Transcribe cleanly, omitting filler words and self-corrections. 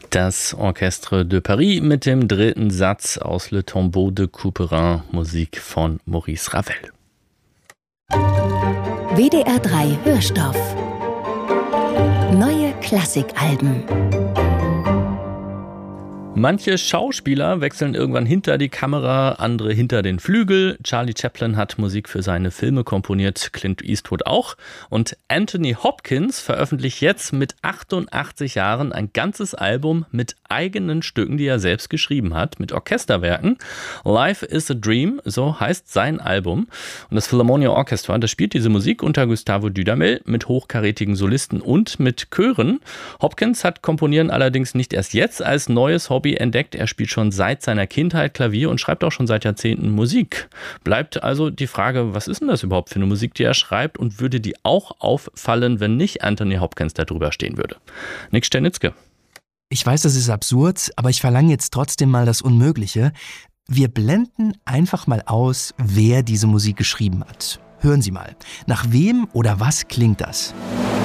Das Orchestre de Paris mit dem dritten Satz aus Le Tombeau de Couperin, Musik von Maurice Ravel. WDR 3 Hörstoff. Neue Klassikalben. Manche Schauspieler wechseln irgendwann hinter die Kamera, andere hinter den Flügel. Charlie Chaplin hat Musik für seine Filme komponiert, Clint Eastwood auch. Und Anthony Hopkins veröffentlicht jetzt mit 88 Jahren ein ganzes Album mit eigenen Stücken, die er selbst geschrieben hat, mit Orchesterwerken. Life is a Dream, so heißt sein Album. Und das Philharmonia Orchestra, das spielt diese Musik unter Gustavo Dudamel mit hochkarätigen Solisten und mit Chören. Hopkins hat Komponieren allerdings nicht erst jetzt als neues Hobby entdeckt. Er spielt schon seit seiner Kindheit Klavier und schreibt auch schon seit Jahrzehnten Musik. Bleibt also die Frage, was ist denn das überhaupt für eine Musik, die er schreibt, und würde die auch auffallen, wenn nicht Anthony Hopkins da drüber stehen würde? Nick Sternitzke. Ich weiß, das ist absurd, aber ich verlange jetzt trotzdem mal das Unmögliche. Wir blenden einfach mal aus, wer diese Musik geschrieben hat. Hören Sie mal. Nach wem oder was klingt das?